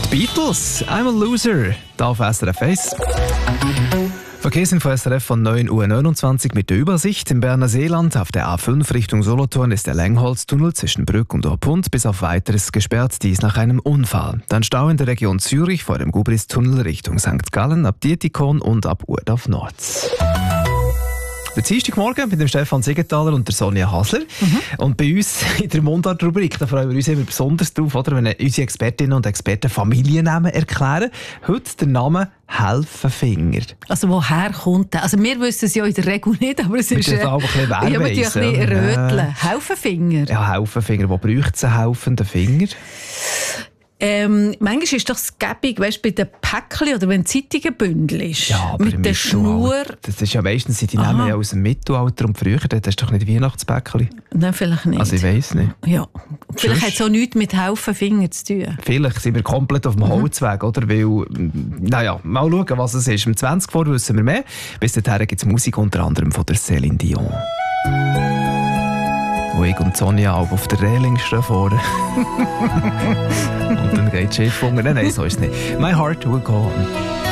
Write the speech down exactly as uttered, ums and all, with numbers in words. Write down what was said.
Die Beatles, I'm a Loser, da auf S R F eins. Verkehrsinfo S R F von neun Uhr neunundzwanzig mit der Übersicht. Im Berner Seeland auf der A fünf Richtung Solothurn ist der Längholztunnel zwischen Brück und Orpund bis auf Weiteres gesperrt, dies nach einem Unfall. Dann Stau in der Region Zürich vor dem Gubristunnel Richtung Sankt Gallen ab Dietikon und ab Urdorf Nord. Der Dienstagmorgen mit dem Stefan Siegenthaler und der Sonja Hasler. Mhm. Und bei uns in der Mundart-Rubrik, da freuen wir uns immer besonders drauf, oder, wenn unsere Expertinnen und Experten Familiennamen erklären. Heute der Name Helfenfinger. Also woher kommt der? Also wir wissen es ja in der Regel nicht, aber es ist... Wir dürfen auch ein bisschen wer ja, weiss, ein bisschen röteln. Helfenfinger? Ja, Helfenfinger. Wo braucht es einen helfenden Finger? Ähm, manchmal ist doch das gäbig, weißt, bei den Päckchen oder wenn Zeitungen Bündel ist. Ja, aber mit der Schnur. Das ist ja meistens, die Namen ja aus dem Mittelalter und früher, das ist doch nicht Weihnachtspäckchen. Nein, vielleicht nicht. Also ich weiss nicht. Ja. Vielleicht hat es auch nichts mit Helfenfinger zu tun. Vielleicht sind wir komplett auf dem mhm. Holzweg, oder? Weil, naja, mal schauen, was es ist. Im zwanzig vor wissen wir mehr. Bis dahin gibt es Musik unter anderem von der Céline Dion. Wo ich und Sonja auch auf der Reling stehen vorne. Und dann geht das Schiff unter. Nein, nein, so ist es nicht. My heart will go on.